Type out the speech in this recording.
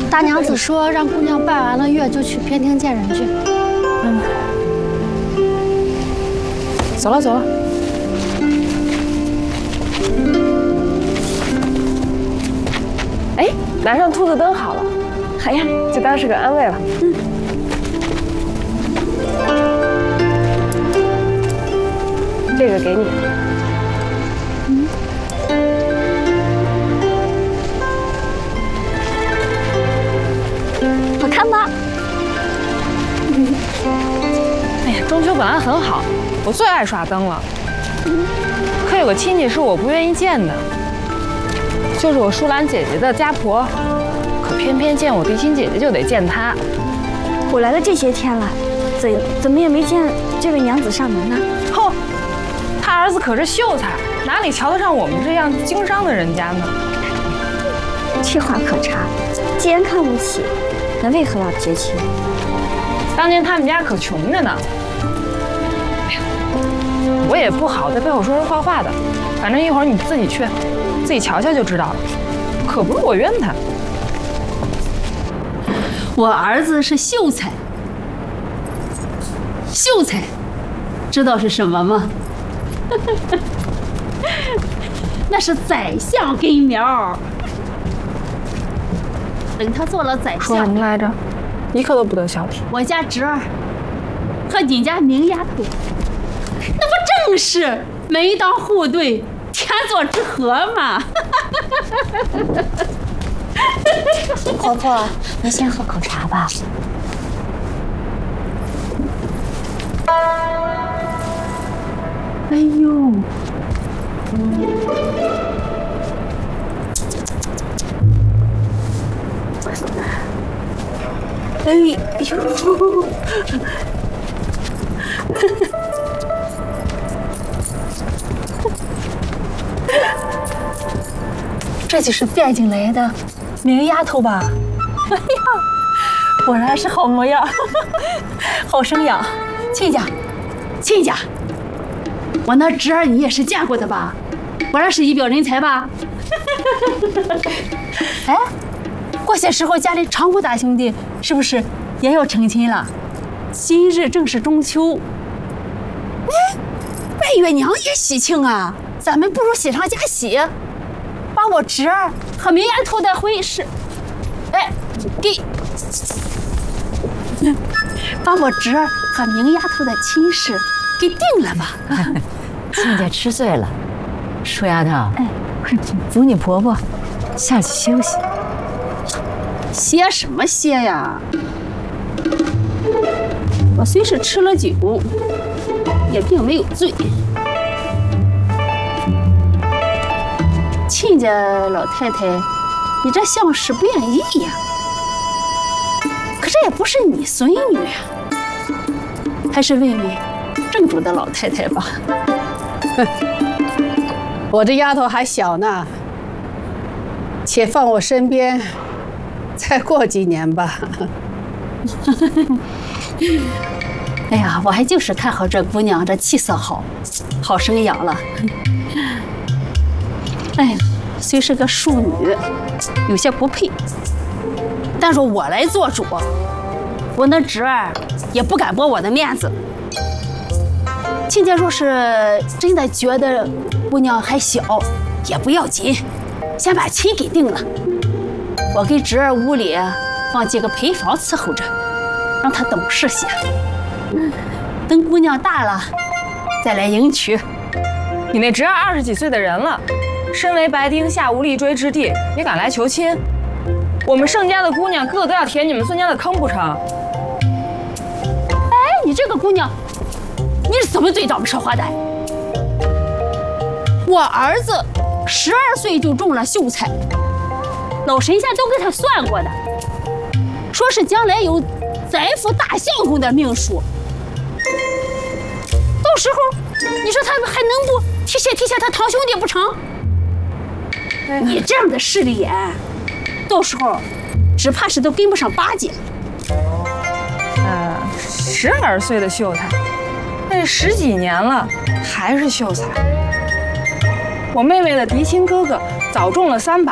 大娘子说让姑娘拜完了月就去偏厅见人去。 走了走了。哎，拿上兔子灯好了。好呀，就当是个安慰了。这个给你。 好看吗？ 哎呀，中秋本来很好，我最爱耍灯了。可有个亲戚是我不愿意见的，就是我舒兰姐姐的家婆。可偏偏见我嫡亲姐姐就得见她。 我来了这些天了，怎么也没见这位娘子上门呢？ 哼，她儿子可是秀才，哪里瞧得上我们这样经商的人家呢？ 这话可差。既然看不起，那为何要结亲？ 当年他们家可穷着呢。哎呀，我也不好在背后说人坏话的，反正一会儿你自己去，自己瞧瞧就知道了。可不是我冤他。 我儿子是秀才，秀才，知道是什么吗？那是宰相根苗。等他做了宰相， 说什么来着？一刻都不得小题。 我家侄儿和你家明丫头，那不正是门当户对、天作之合吗？ 婆婆，您先喝口茶吧。 哎呦， 哎呦， 这就是带进来的明丫头吧？哎呀，果然是好模样，好生养。亲家， 亲家，我那侄儿你也是见过的吧？果然是一表人才吧？哎，过些时候家里长谷大兄弟是不是也要成亲了？今日正是中秋，哎，拜月娘也喜庆啊！咱们不如喜上加喜，把我侄儿和明丫头的婚事，哎，把我侄儿和明丫头的亲事给定了吧。 亲家吃醉了，舒丫头， 哎， 扶你婆婆下去休息。 歇什么歇呀？我虽是吃了酒，也并没有醉。亲家老太太，你这像是不愿意呀？可这也不是你孙女呀，还是问问正主的老太太吧。 我这丫头还小呢，且放我身边，再过几年吧。 哎呀，我还就是看好这姑娘，这气色好，好生养了。哎，虽是个庶女，有些不配，但是我来做主，我那侄儿也不敢驳我的面子。亲家若是真的觉得姑娘还小，也不要紧，先把亲给定了。我给侄儿屋里放几个陪房伺候着，让她懂事些。等姑娘大了，再来迎娶。 你那侄儿20几岁的人了，身为白丁，下无立锥之地，也敢来求亲？我们盛家的姑娘个个都要填你们孙家的坑不成？ 哎，你这个姑娘，你是怎么嘴长不说话的？我儿子12岁就中了秀才，老神仙都给他算过的，说是将来有宰辅大相公的命数。到时候你说他还能不提携他堂兄弟不成？你这样的势利眼，到时候只怕是都跟不上巴结。 12岁的秀才，那10几年了还是秀才。我妹妹的嫡亲哥哥早中了3把，